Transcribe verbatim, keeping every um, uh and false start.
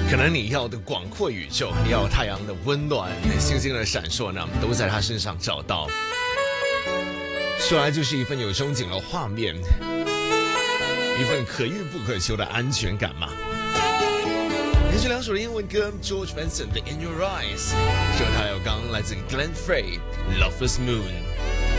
可能你要的广阔宇宙，你要太阳的温暖，星星的闪烁呢，都在他身上找到。说来就是一份有憧憬的画面，一份可遇不可求的安全感嘛。连续两首的英文歌 ，George Benson 的《In Your Eyes》，之后他有刚来自 Glenn Frey，《Lover's Moon》。